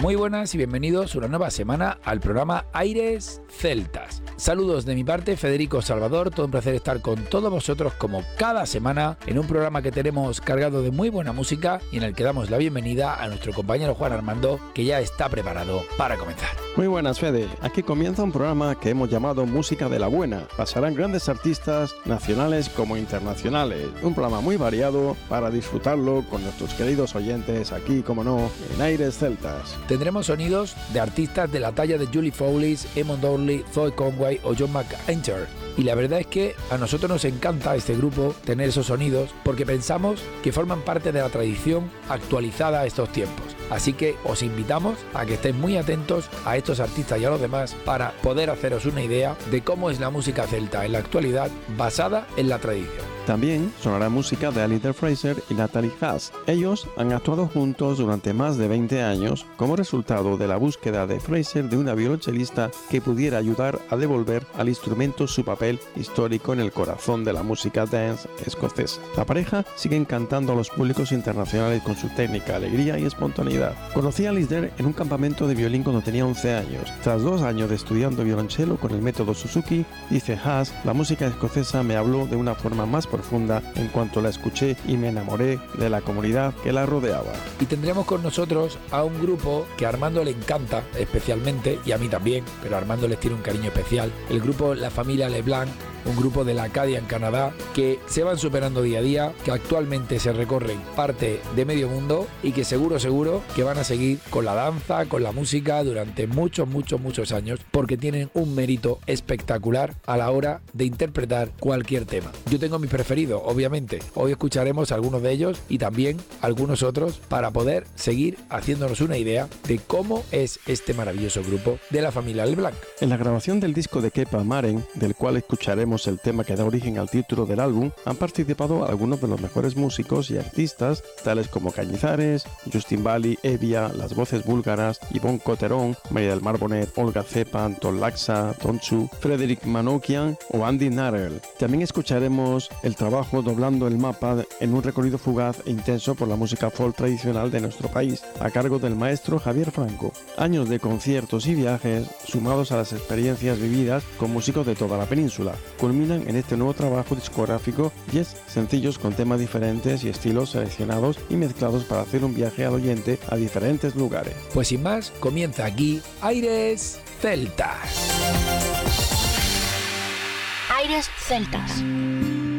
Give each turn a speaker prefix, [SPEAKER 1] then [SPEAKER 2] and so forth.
[SPEAKER 1] Muy buenas y bienvenidos una nueva semana al programa Aires Celtas. Saludos de mi parte, Federico Salvador, todo un placer estar con todos vosotros como cada semana en un programa que tenemos cargado de muy buena música y en el que damos la bienvenida a nuestro compañero Juan Armando, que ya está preparado para comenzar.
[SPEAKER 2] Muy buenas, Fede. Aquí comienza un programa que hemos llamado Música de la Buena. Pasarán grandes artistas nacionales como internacionales. Un programa muy variado para disfrutarlo con nuestros queridos oyentes aquí, como no, en Aires Celtas.
[SPEAKER 1] Tendremos sonidos de artistas de la talla de Julie Fowlis, Eamon Downey, Zoe Conway o John McEntire. Y la verdad es que a nosotros nos encanta este grupo tener esos sonidos porque pensamos que forman parte de la tradición actualizada a estos tiempos. Así que os invitamos a que estéis muy atentos a estos artistas y a los demás para poder haceros una idea de cómo es la música celta en la actualidad basada en la tradición.
[SPEAKER 2] También sonará música de Alistair Fraser y Natalie Haas. Ellos han actuado juntos durante más de 20 años como resultado de la búsqueda de Fraser de una violonchelista que pudiera ayudar a devolver al instrumento su papel histórico en el corazón de la música dance escocesa. La pareja sigue encantando a los públicos internacionales con su técnica, alegría y espontaneidad. Conocí a Alistair en un campamento de violín cuando tenía 11 años. Tras 2 años de estudiando violonchelo con el método Suzuki, dice Haas, la música escocesa me habló de una forma más profunda en cuanto la escuché y me enamoré de la comunidad que la rodeaba.
[SPEAKER 1] Y tendremos con nosotros a un grupo que a Armando le encanta especialmente, y a mí también, pero a Armando les tiene un cariño especial, el grupo La Familia LeBlanc, un grupo de la Acadia en Canadá, que se van superando día a día, que actualmente se recorren parte de medio mundo y que seguro que van a seguir con la danza, con la música durante muchos años, porque tienen un mérito espectacular a la hora de interpretar cualquier tema. Yo tengo mis preferidos, obviamente. Hoy escucharemos algunos de ellos y también algunos otros para poder seguir haciéndonos una idea de cómo es este maravilloso grupo de La Familia LeBlanc.
[SPEAKER 2] En la grabación del disco de Kepa Maren, del cual escucharemos el tema que da origen al título del álbum, han participado algunos de los mejores músicos y artistas, tales como Cañizares, Justin Bali, Evia, las voces búlgaras, Ivonne Cotterón, María del Mar Bonet, Olga Cepa, Anton Laxa, Tonchu, Frederick Manoukian o Andy Narell. También escucharemos el trabajo Doblando el Mapa en un recorrido fugaz e intenso por la música folk tradicional de nuestro país, a cargo del maestro Javier Franco. Años de conciertos y viajes, sumados a las experiencias vividas con músicos de toda la península, culminan en este nuevo trabajo discográfico 10 sencillos con temas diferentes y estilos seleccionados y mezclados para hacer un viaje al oyente a diferentes lugares.
[SPEAKER 1] Pues sin más, comienza aquí Aires Celtas.
[SPEAKER 3] Aires Celtas.